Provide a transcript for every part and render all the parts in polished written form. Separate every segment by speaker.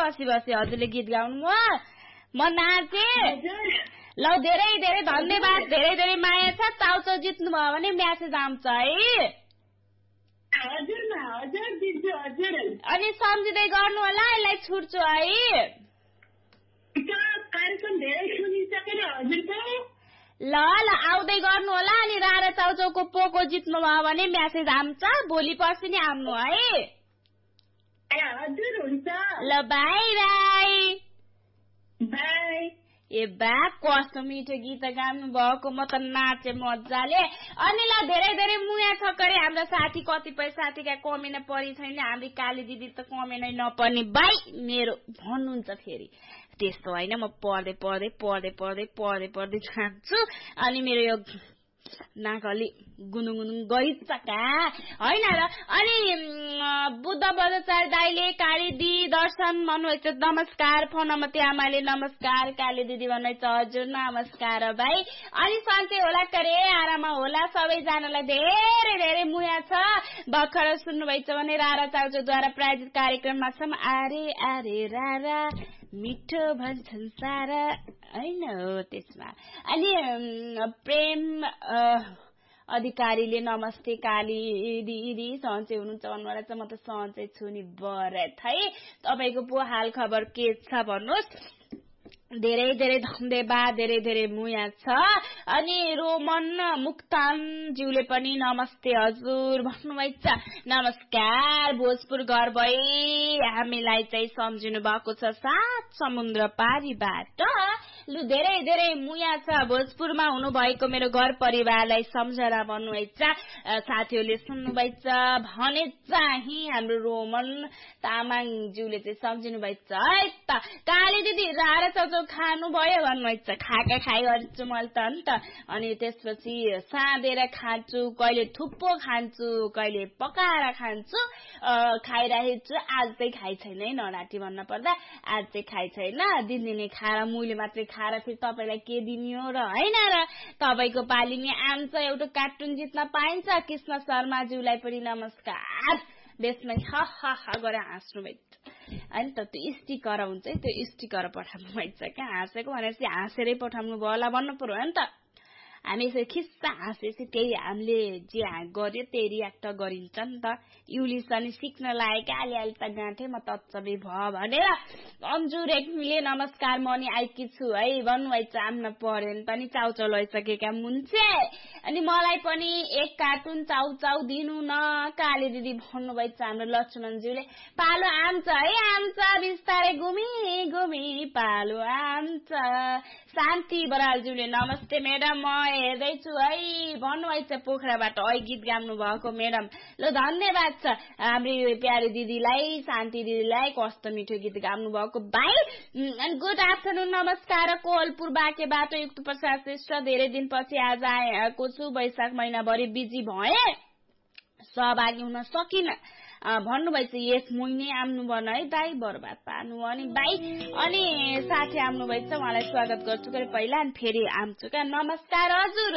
Speaker 1: बसी बसी हजुरले गीत गाउनु भयो म नाचे ल धेरै धेरै धन्यवाद धेरै धेरै माया छ चाउचाउ जित्नु भयो भने म्यासेज आउँछ है अनि सम्झिँदै गर्नु होला यसलाई छुट्छु है ल ल आउँदै गर्नु होला अनि रारा चाउचाउको पोको जित्नु भयो भने म्यासेज आउँछ भोलि पर्सि नै आउनु है ल बाई बाई बाई ए बा कस्तो मिठो गीत गाउनु भएको म त नाचे मजाले अनि ल धेरै धेरै मुया छ करे हाम्रो साथी कतिपय साथीका कमेन्ट परि छैन हामी काली दिदी त कमेन्टै नपर्ने बाई मेरो भन्नुहुन्छ फेरि त्यस्तो होइन म पढ्दै जान्छु अनि मेरो यो नाक अलि गुनुगुनु गरिन्छ का होइन र अनि बुद्ध बजाचार्य दाइले काली दी दर्शन भन्नुहुन्छ नमस्कार फनमती आमाले नमस्कार काली दिदी भन्नुहुन्छ हजुर नमस्कार भाइ अनि सन्चै होला करे आराममा होला सबैजनालाई धेरै धेरै मुया छ भर्खर सुन्नुभएछ भने रारा चाउचाउद्वारा प्रायोजित कार्यक्रममा छौँ आरे आरे रारा मिठो भन्छन् सारा होइन हो त्यसमा अनि प्रेम अधिकारीले नमस्ते काली दिदी सन्चै हुनुहुन्छ भन्नुभएको छ म त सन्चै छु नि बरत है तपाईको पो हाल खबर के छ भन्नुहोस् धेरै धेरै धन्यवाद धेरै धेरै मुया छ अनि रोमन मुक्तान ज्यूले पनि नमस्ते हजुर भन्नुभएको छ नमस्कार भोजपुर घर भई हामीलाई चाहिँ सम्झिनु भएको छ सात समुद्र पारीबाट लु धेरै धेरै मुया छ भोजपुरमा हुनु भएको मेरो घर परिवारलाई सम्झना भन्नुभएको छ साथीहरूले सुन्नुभएको छ भने चाहिँ हाम्रो रोमन तामाङ ज्यूले चाहिँ सम्झिनु भएको छ है त काली दिदी रारा चाउचाउ खानु भयो भन्नुभएको छ खाका खाइ गर्छु मैले त नि त अनि त्यसपछि साँदेर खान्छु कहिले थुप्पो खान्छु कहिले पकाएर खान्छु खाइरहेको छु आज चाहिँ खाइ छैन है नराटी भन्न पर्दा आज चाहिँ खाइ छैन दिनदिनै खाएर मुले मात्रै खाएर फेरि तपाईँलाई के दिने हो र होइन र तपाईँको पालिने आउँछ एउटा कार्टुन जित्न पाइन्छ कृष्ण शर्माज्यूलाई पनि नमस्कार बेसमा हा गरेर हाँस्नु भएको अनि त त्यो स्टिकर हुन्छ है त्यो स्टिकर पठाउनु भएको छ क्या हाँसेको भनेपछि हाँसेरै पठाउनु भयो होला भन्नु पर्यो हो नि त हामी यसरी खिस्सा हाँसेपछि त्यही हामीले जे गर्यो त्यही रियाक्ट गरिन्छ नि त युलिस अनि सिक्न लागेको अलि त गाँठे म तत्सबै भयो भनेर अन्जु रेग्मीले नमस्कार म नि आइकी छु है भन्नुभएको छ आम्न परेन पनि चाउचाउ लैसकेका मुन्छे अनि मलाई पनि एक कार्टुन चाउचाउ दिनु न काली दिदी भन्नुभएको छ हाम्रो लक्ष्मणज्यूले पालो आउँछ है आउँछ बिस्तारै घुमी पालो आउँछ शान्ति बरालज्यूले नमस्ते म्याडम म हेर्दैछु है भन्नुभएको छ पोखराबाट ऐ गीत गाउनु भएको म्याडम ल धन्यवाद छ हाम्रो प्यारी दिदीलाई शान्ति दिदीलाई कस्तो मिठो गीत गाउनु भएको भाइ अनि गुड आफ्टरनुन नमस्कार कोहलपुर बाके बाटो युक्त प्रसाद श्रेष्ठ धेरै दिनपछि आज आएको छु वैशाख महिनाभरि बिजी भए सहभागी हुन सकिन भन्नुभएको छ यस महिने आउनु भन है दाई बर्बाद पार्नु अनि भाइ अनि साथी आउनु भएको छ उहाँलाई स्वागत गर्छु गरे पहिला अनि फेरि आउँछु क्या नमस्कार हजुर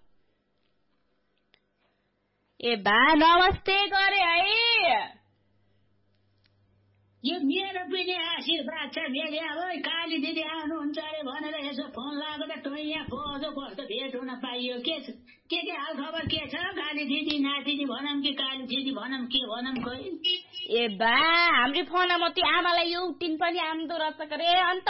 Speaker 1: ए बा नमस्ते गरे है
Speaker 2: यो मेरो पनि आशीर्वाद छ फेरि अब काली दिदी आउनुहुन्छ अरे भनेर यसो फोन लाग्यो त टोइया खोजो कस्तो भेट हुन पाइयो के हाल खबर के छ काली दिदी नातिनी भनौँ कि काली दिदी भनौँ के भनौँ खोइ
Speaker 1: ए बा हाम्रो फोनमती आमालाई यो टिन पनि आउँदो रहेछ करे अन्त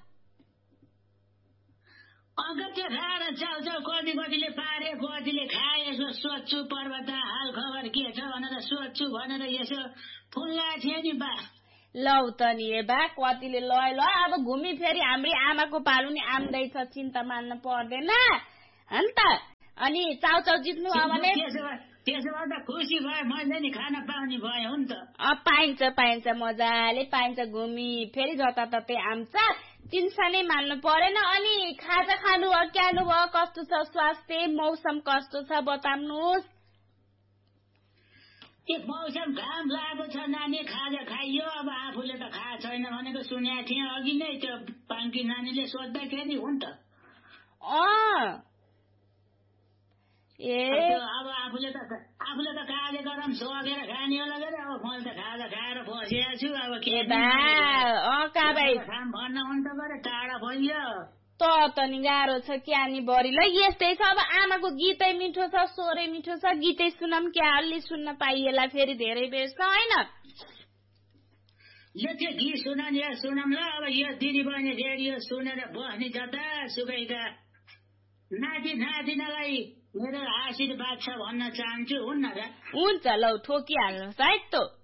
Speaker 2: त्यो खाएर चाउचाउ कतिले पारे कतिले खाए यसो सोध्छु पर्वत हाल खबर के छ भनेर सोध्छु भनेर यसो फोन लगाएको थियो नि बा
Speaker 1: लौ त नि ए बा कतिले ल अब घुमी फेरि हाम्रो आमाको पालो नि आउँदैछ चिन्ता मान्न पर्दैन अन्त अनि चाउचाउ जित्नु हो भने
Speaker 2: त्यसो त खुसी भयो मैले नि खाना पाउने भयो नि त
Speaker 1: पाइन्छ मजाले पाइन्छ घुमी फेरि जताततै आउँछ चिन्ता नै मान्नु परेन अनि खाजा खानु हो क्यानु भयो कस्तो छ स्वास्थ्य मौसम कस्तो छ बताउनुहोस्
Speaker 2: त्यो मौसम घाम लागेको छ नानी खाजा खाइयो अब आफूले त खाएको छैन भनेको सुनेको थिएँ अघि नै त्यो पाङ्की नानीले सोद्धाखेरि हो नि त अब आफूले त कार्यक्रम सकेर खाने होला के अब मैले त खाजा खाएर बसिएको छु अब के भन्न हुन्छ गरे टाढा भयो
Speaker 1: त नि गाह्रो छ क्या नि बढी ल यस्तै छ अब आमाको गीतै मिठो छ स्वरै मिठो छ गीतै सुनम क्या अलि सुन्न पाइएला फेरि धेरै बेर छ होइन
Speaker 2: यो त्यो गीत सुनम ल अब यो दिदी बहिनी रेडियो सुनेर बस्ने जता सुकैका नातिनालाई मेरो आशीर्वाद छ भन्न चाहन्छु हुन्न र
Speaker 1: हुन्छ लौ ठोकिहाल्नुहोस् है त